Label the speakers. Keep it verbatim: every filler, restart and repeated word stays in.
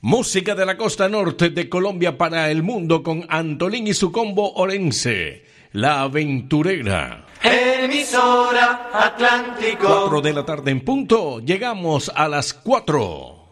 Speaker 1: Música de la costa norte de Colombia para el mundo con Antolín y su combo orense, La Aventurera.
Speaker 2: Emisora Atlántico.
Speaker 1: Cuatro de la tarde en punto, llegamos a las cuatro.